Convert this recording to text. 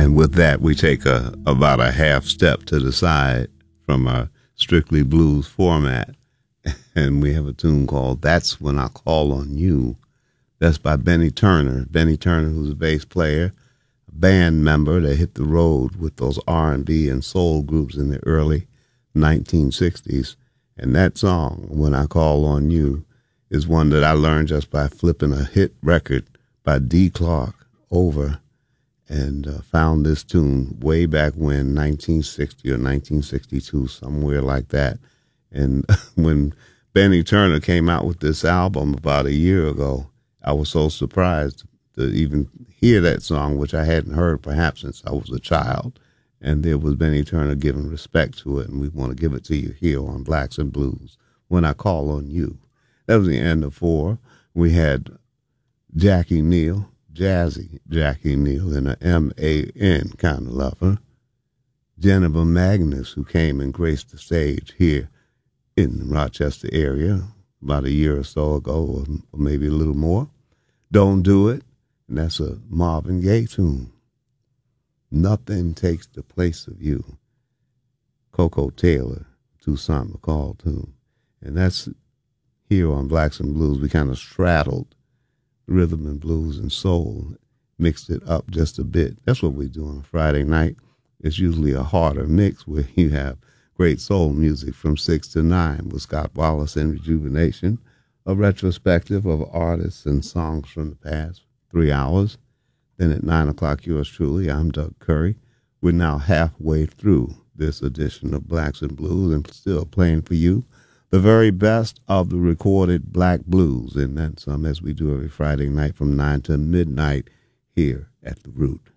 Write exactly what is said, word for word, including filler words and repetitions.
And with that, we take a about a half step to the side from our strictly blues format. And we have a tune called That's When I Call on You. That's by Benny Turner. Benny Turner, who's a bass player, a band member that hit the road with those R and B and soul groups in the early nineteen sixties. And that song, When I Call on You, is one that I learned just by flipping a hit record by D. Clark over, and uh, found this tune way back when, nineteen sixty or nineteen sixty-two, somewhere like that. And when Benny Turner came out with this album about a year ago, I was so surprised to even hear that song, which I hadn't heard perhaps since I was a child. And there was Benny Turner giving respect to it, and we want to give it to you here on Blacks and Blues, When I Call on You. That was the end of four. We had Jackie Neal, Jazzy Jackie Neal, and an M A N kind of lover. Jennifer Magnus, who came and graced the stage here in the Rochester area about a year or so ago, or maybe a little more. Don't Do It, and that's a Marvin Gaye tune. Nothing Takes the Place of You. Coco Taylor, Toussaint McCall tune. And that's here on Blacks and Blues. We kind of straddled rhythm and blues and soul, mixed it up just a bit. That's what we do on a Friday night. It's usually a harder mix where you have great soul music from six to nine with Scott Wallace and Rejuvenation, a retrospective of artists and songs from the past three hours. Then at nine o'clock, yours truly, I'm Doug Curry. We're now halfway through this edition of Blacks and Blues and still playing for you the very best of the recorded black blues, and then some, as we do every Friday night from nine to midnight here at The Root.